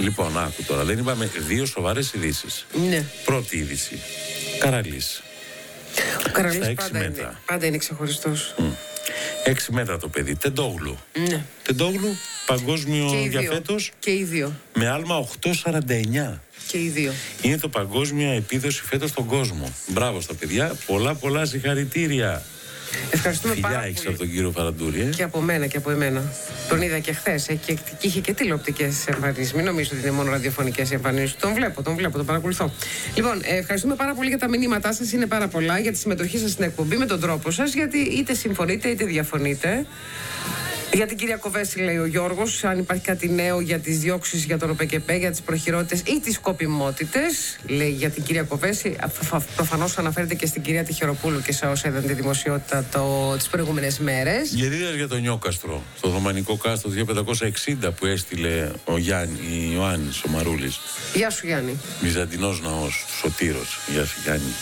Λοιπόν, άκου τώρα. Δεν είπαμε δύο σοβαρές ειδήσεις. Ναι. Πρώτη είδηση. Καραλής. Ο Καραλής πάντα είναι ξεχωριστός. 6 μέτρα το παιδί. Τεντόγλου. Ναι. Τεντόγλου, παγκόσμιο για φέτος. Και οι δύο. Με άλμα 8,49. Και οι δύο. Είναι το παγκόσμια επίδοση φέτος στον κόσμο. Μπράβο στα παιδιά. Πολλά συγχαρητήρια. Ευχαριστούμε Φιλιά πάρα πολύ. έχεις από τον κύριο Παραντούρη. Και από μένα και από εμένα. Τον είδα και χθες. Και είχε και τηλεοπτικές εμφανίσεις. Μην νομίζω ότι είναι μόνο ραδιοφωνικές εμφανίσεις. Τον βλέπω, τον παρακολουθώ. Λοιπόν, ευχαριστούμε πάρα πολύ για τα μηνύματά σας. Είναι πάρα πολλά. Για τη συμμετοχή σας στην εκπομπή με τον τρόπο σας. Γιατί είτε συμφωνείτε είτε διαφωνείτε. Για την κυρία Κοβέση, λέει ο Γιώργος, αν υπάρχει κάτι νέο για τις διώξεις για τον ΟΠΕΚΕΠΕ, για τις προχειρότητες ή τις σκοπιμότητες, λέει για την κυρία Κοβέση. Προφανώς αναφέρεται και στην κυρία Τυχεροπούλου και σε όσα είδαν τη δημοσιότητα τις προηγούμενες μέρες. Γερίδας για τον Νιόκαστρο, στο Ρωμανικό Κάστρο 2560 που έστειλε ο Ιωάννης, ο Μαρούλης. Γεια σου, Γιάννη. Βυζαντινός ναός, Σωτήρος. Γεια σου, Γιάννη.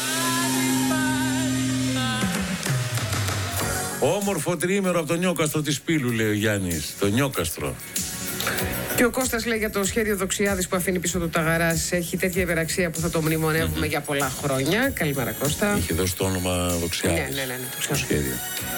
Όμορφο τριήμερο από το Νιόκαστρο της Πύλου, λέει ο Γιάννης. Το Νιόκαστρο. Και ο Κώστας λέει για το σχέδιο Δοξιάδης που αφήνει πίσω του τα γαράζ. Έχει τέτοια υπεραξία που θα το μνημονεύουμε για πολλά χρόνια. Καλημέρα, Κώστα. Είχε δώσει το όνομα Δοξιάδης. Ναι, το σχέδιο.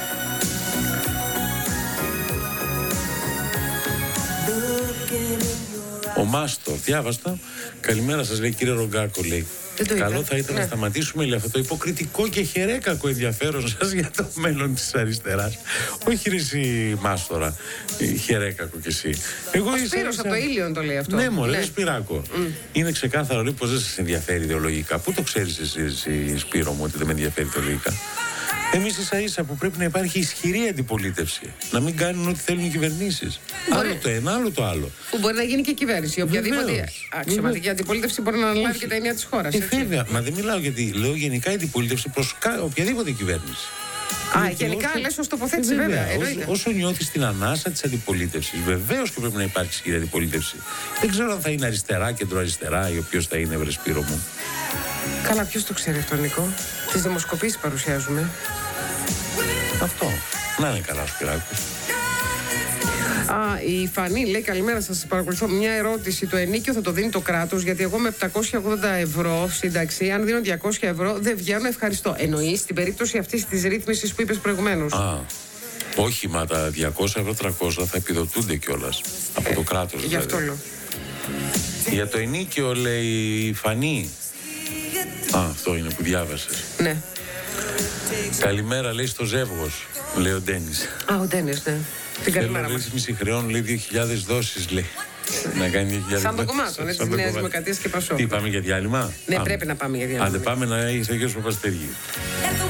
Ο Μάστορ, διάβαστα. Καλημέρα σας, λέει, κύριε Ρογκάκο, λέει. Καλό θα ήταν να σταματήσουμε, λέει, αυτό το υποκριτικό και χερέκακο ενδιαφέρον σας για το μέλλον της αριστεράς. Όχι ρε εσύ Μάστορα, χερέκακο κι εσύ. Εγώ ο Σπύρος από το Ήλιον το λέει αυτό. Ναι μωρέ, Σπυράκο. Είναι ξεκάθαρο, λέει, πως δεν σας ενδιαφέρει ιδεολογικά. Πού το ξέρεις εσύ Σπύρο μου ότι δεν με ενδιαφέρει ιδεολογικά? Εμείς ίσα-ίσα που πρέπει να υπάρχει ισχυρή αντιπολίτευση. Να μην κάνουν ό,τι θέλουν οι κυβερνήσεις. Άλλο το ένα, άλλο το άλλο. Που μπορεί να γίνει και κυβέρνηση. Οποιαδήποτε αξιωματική αντιπολίτευση μπορεί να αναλάβει και τα ενία της χώρας. Βέβαια, μα δεν μιλάω γιατί λέω γενικά η αντιπολίτευση προς οποιαδήποτε κυβέρνηση. Γενικά λες ως τοποθέτηση, βέβαια. Όσο νιώθεις την ανάσα της αντιπολίτευσης, βεβαίως και πρέπει να υπάρχει ισχυρή αντιπολίτευση. Δεν ξέρω αν θα είναι αριστερά, κεντροαριστερά ή ποιος θα είναι, βρε Σπύρο μου. Καλά, ποιος το ξέρει αυτό, Νίκο? Τις δημοσκοπήσεις παρουσιάζουμε. Αυτό. Να είναι καλά ο Σπυράκος. Η Φανή λέει καλημέρα σας, παρακολουθώ. Μια ερώτηση. Το ενίκιο θα το δίνει το κράτος? Γιατί εγώ με 780 ευρώ σύνταξη, αν δίνω 200 ευρώ, δεν βγαίνω, ευχαριστώ. Εννοείς στην περίπτωση αυτής της ρύθμισης που είπες προηγουμένως? Όχι, μα τα 200 ευρώ, 300 θα επιδοτούνται κιόλας από το κράτος. Γι' αυτό λέω. Για το ενίκιο, λέει η Φανή. Αυτό είναι που διάβασες. Ναι. Καλημέρα, λέει, στο Ζεύγος, λέει ο Ντένις. Ο Ντένις, ναι. Την καλημέρα μας. Μισή χρεών, λέει, 2.000 δόσεις, λέει. Να κάνει 2.000 σαν το κομμάτι, έτσι, της Νέας Δημοκρατίας και Πασόκ. Τι, πάμε για διάλειμμα? Ναι, πρέπει να πάμε για διάλειμμα. Άντε, πάμε να έχει ο κ. Παπαστέργη.